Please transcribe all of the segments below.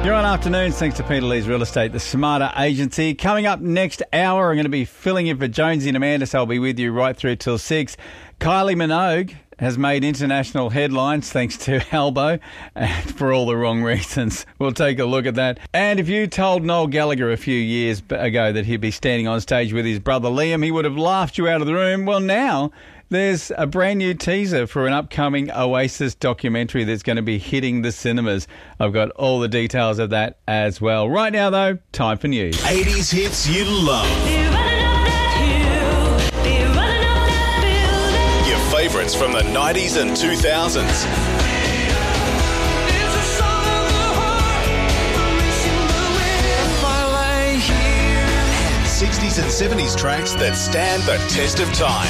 You're on Afternoons, thanks to Peter Lee's Real Estate, the Smarter Agency. Coming up next hour, I'm going to be filling in for Jonesy and Amanda, so I'll be with you right through till 6. Kylie Minogue has made international headlines thanks to Albo, and for all the wrong reasons. We'll take a look at that. And if you told Noel Gallagher a few years ago that he'd be standing on stage with his brother Liam, he would have laughed you out of the room. Well, now there's a brand new teaser for an upcoming Oasis documentary that's going to be hitting the cinemas. I've got all the details of that as well. Right now, though, time for news. 80s hits you love. Your favourites from the 90s and 2000s. 60s and 70s tracks that stand the test of time.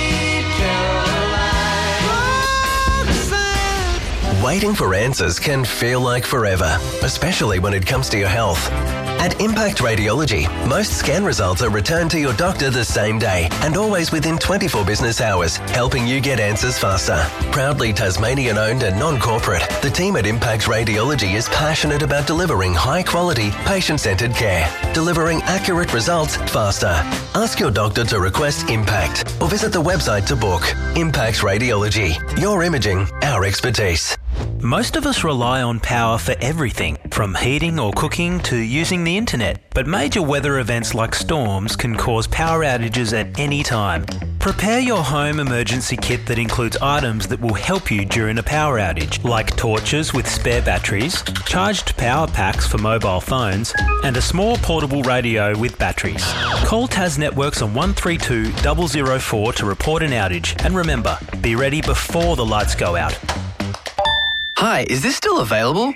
Waiting for answers can feel like forever, especially when it comes to your health. At Impact Radiology, most scan results are returned to your doctor the same day and always within 24 business hours, helping you get answers faster. Proudly Tasmanian-owned and non-corporate, the team at Impact Radiology is passionate about delivering high-quality, patient-centred care, delivering accurate results faster. Ask your doctor to request Impact or visit the website to book. Impact Radiology, your imaging, our expertise. Most of us rely on power for everything, from heating or cooking to using the internet. But major weather events like storms can cause power outages at any time. Prepare your home emergency kit that includes items that will help you during a power outage, like torches with spare batteries, charged power packs for mobile phones, and a small portable radio with batteries. Call Tas Networks on 132 004 to report an outage. And remember, be ready before the lights go out. Hi, is this still available?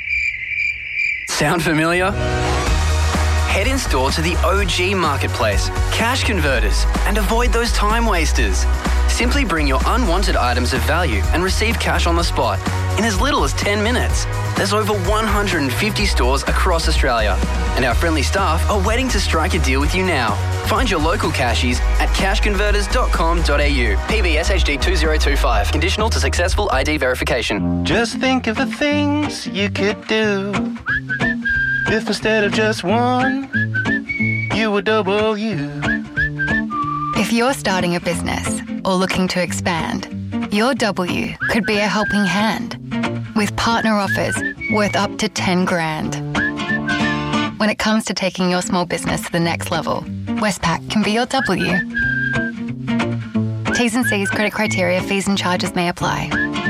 Sound familiar? Head in store to the OG Marketplace, Cash Converters, and avoid those time wasters. Simply bring your unwanted items of value and receive cash on the spot in as little as 10 minutes. There's over 150 stores across Australia, and our friendly staff are waiting to strike a deal with you now. Find your local cashies at cashconverters.com.au. PBS HD 2025. Conditional to successful ID verification. Just think of the things you could do if instead of just one, you were double you. If you're starting a business or looking to expand, your W could be a helping hand with partner offers worth up to 10 grand. When it comes to taking your small business to the next level, Westpac can be your W. T's and C's, credit criteria, fees and charges may apply.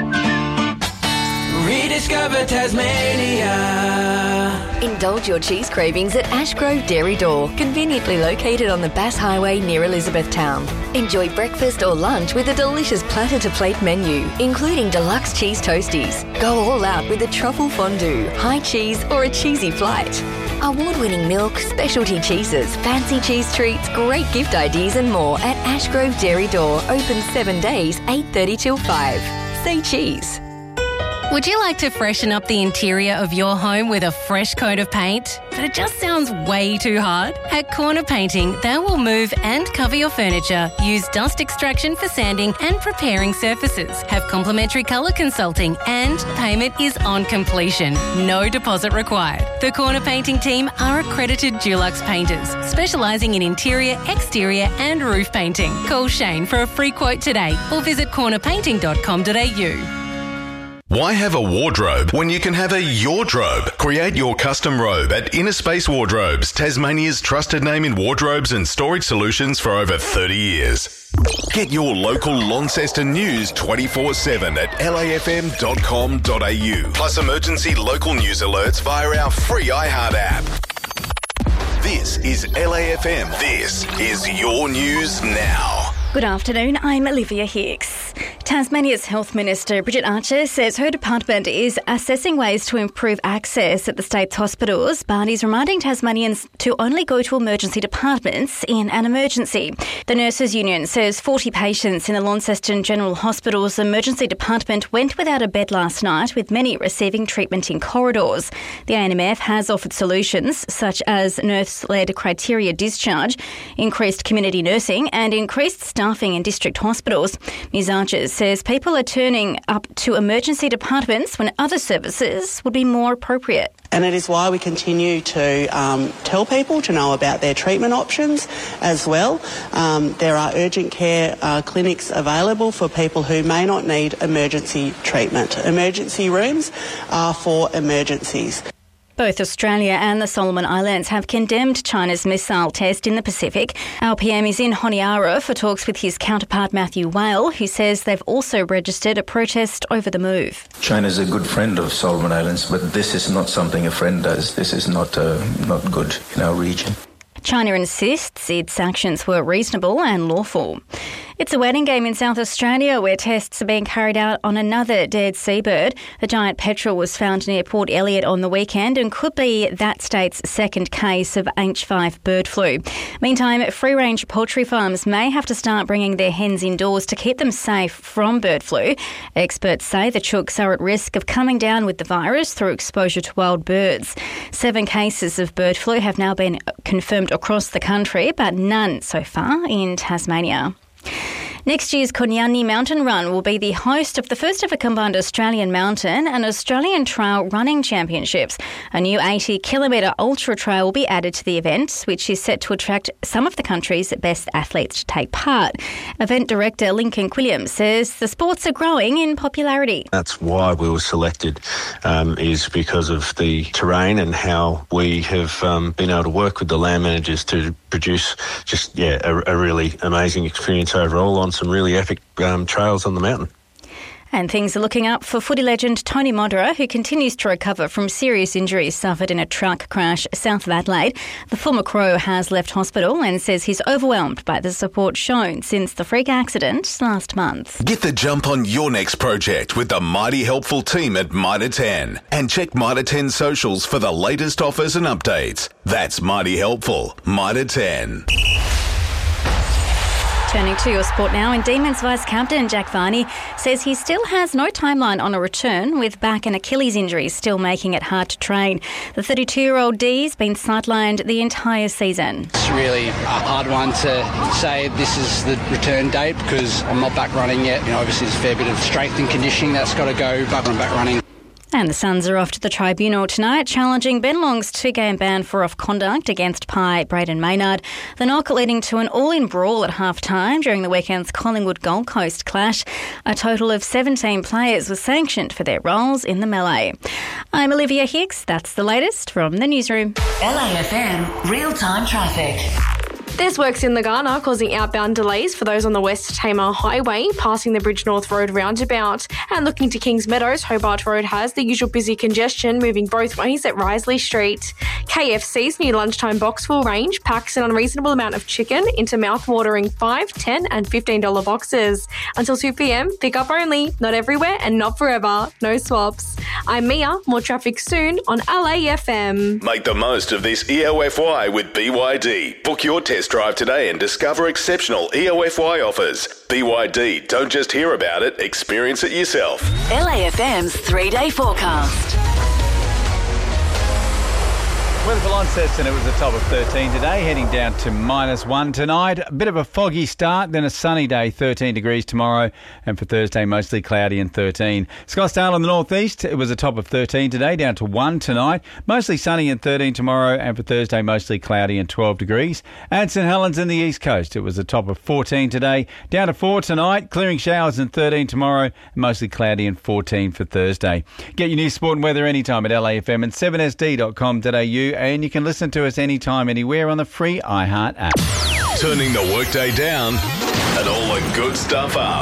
Rediscover Tasmania. Indulge your cheese cravings at Ashgrove Dairy Door, conveniently located on the Bass Highway near Elizabethtown. Enjoy breakfast or lunch with a delicious platter-to-plate menu, including deluxe cheese toasties. Go all out with a truffle fondue, high cheese or a cheesy flight. Award-winning milk, specialty cheeses, fancy cheese treats, great gift ideas and more at Ashgrove Dairy Door. Open 7 days, 8:30 till 5. Say cheese. Would you like to freshen up the interior of your home with a fresh coat of paint? But it just sounds way too hard? At Corner Painting, they will move and cover your furniture, use dust extraction for sanding and preparing surfaces, have complimentary colour consulting, and payment is on completion. No deposit required. The Corner Painting team are accredited Dulux painters, specialising in interior, exterior and roof painting. Call Shane for a free quote today or visit cornerpainting.com.au. Why have a wardrobe when you can have a Yordrobe? Create your custom robe at Inner Space Wardrobes, Tasmania's trusted name in wardrobes and storage solutions for over 30 years. Get your local Launceston news 24/7 at lafm.com.au. Plus emergency local news alerts via our free iHeart app. This is LAFM. This is your news now. Good afternoon, I'm Olivia Hicks. Tasmania's Health Minister Bridget Archer says her department is assessing ways to improve access at the state's hospitals, but is reminding Tasmanians to only go to emergency departments in an emergency. The Nurses Union says 40 patients in the Launceston General Hospital's emergency department went without a bed last night, with many receiving treatment in corridors. The ANMF has offered solutions such as nurse-led criteria discharge, increased community nursing and increased staffing in district hospitals. Ms Archer says people are turning up to emergency departments when other services would be more appropriate. And it is why we continue to tell people to know about their treatment options as well. There are urgent care clinics available for people who may not need emergency treatment. Emergency rooms are for emergencies. Both Australia and the Solomon Islands have condemned China's missile test in the Pacific. Our PM is in Honiara for talks with his counterpart Matthew Whale, who says they've also registered a protest over the move. China is a good friend of Solomon Islands, but this is not something a friend does. This is not good in our region. China insists its actions were reasonable and lawful. It's a waiting game in South Australia where tests are being carried out on another dead seabird. The giant petrel was found near Port Elliot on the weekend and could be that state's second case of H5 bird flu. Meantime, free-range poultry farms may have to start bringing their hens indoors to keep them safe from bird flu. Experts say the chooks are at risk of coming down with the virus through exposure to wild birds. 7 cases of bird flu have now been confirmed across the country, but none so far in Tasmania. Next year's Konyani Mountain Run will be the host of the first ever combined Australian Mountain and Australian Trail Running Championships. A new 80-kilometre ultra trail will be added to the event, which is set to attract some of the country's best athletes to take part. Event director Lincoln Quilliam says the sports are growing in popularity. That's why we were selected, is because of the terrain and how we have been able to work with the land managers to produce a really amazing experience overall on some really epic trails on the mountain. And things are looking up for footy legend Tony Modera, who continues to recover from serious injuries suffered in a truck crash south of Adelaide. The former Crow has left hospital and says he's overwhelmed by the support shown since the freak accident last month. Get the jump on your next project with the mighty helpful team at Mitre 10. And check Mitre 10 socials for the latest offers and updates. That's mighty helpful. Mitre 10. Turning to your sport now, and Demons vice-captain Jack Varney says he still has no timeline on a return, with back and Achilles injuries still making it hard to train. The 32-year-old D's been sidelined the entire season. It's really a hard one to say this is the return date because I'm not back running yet. Obviously there's a fair bit of strength and conditioning that's got to go, but I'm back running. And the Suns are off to the tribunal tonight, challenging Ben Long's 2-game ban for off-conduct against Pi Braden Maynard. The knock leading to an all-in brawl at half-time during the weekend's Collingwood-Gold Coast clash. A total of 17 players were sanctioned for their roles in the melee. I'm Olivia Hicks. That's the latest from the newsroom. LAFM real-time traffic. There's works in the Ghana causing outbound delays for those on the West Tamar Highway, passing the Bridge North Road roundabout. And looking to Kings Meadows, Hobart Road has the usual busy congestion moving both ways at Risley Street. KFC's new lunchtime Boxful range packs an unreasonable amount of chicken into mouth-watering $5, $10 and $15 boxes. Until 2 p.m, pick up only, not everywhere and not forever, no swaps. I'm Mia, more traffic soon on LAFM. Make the most of this EOFY with BYD. Book your test drive today and discover exceptional EOFY offers. BYD, don't just hear about it, experience it yourself. LAFM's 3-day forecast. Weather for Launceston, it was a top of 13 today, heading down to -1 tonight. A bit of a foggy start, then a sunny day, 13 degrees tomorrow, and for Thursday, mostly cloudy and 13. Scottsdale in the northeast, it was a top of 13 today, down to 1 tonight. Mostly sunny and 13 tomorrow, and for Thursday, mostly cloudy and 12 degrees. And St Helens in the east coast, it was a top of 14 today, down to 4 tonight, clearing showers and 13 tomorrow, and mostly cloudy and 14 for Thursday. Get your news, sport and weather anytime at LAFM and 7sd.com.au. And you can listen to us anytime, anywhere on the free iHeart app. Turning the workday down and all the good stuff up.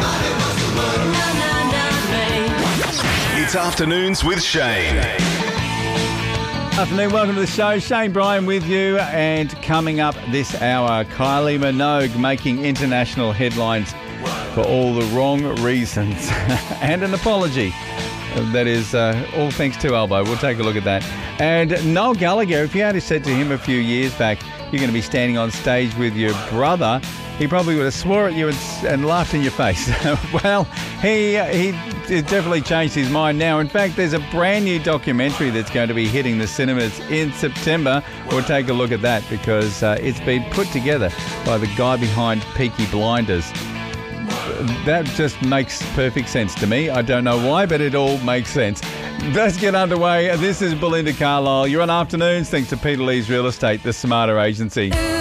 It's Afternoons with Shane. Afternoon, welcome to the show. Shane Bryan with you. And coming up this hour, Kylie Minogue making international headlines for all the wrong reasons. And an apology. That is all thanks to Albo. We'll take a look at that. And Noel Gallagher, if you had said to him a few years back, you're going to be standing on stage with your brother, he probably would have swore at you and laughed in your face. Well, he definitely changed his mind now. In fact, there's a brand new documentary that's going to be hitting the cinemas in September. We'll take a look at that because it's been put together by the guy behind Peaky Blinders. That just makes perfect sense to me. I don't know why, but it all makes sense. Let's get underway. This is Belinda Carlisle. You're on Afternoons, thanks to Peter Lee's Real Estate, the smarter agency.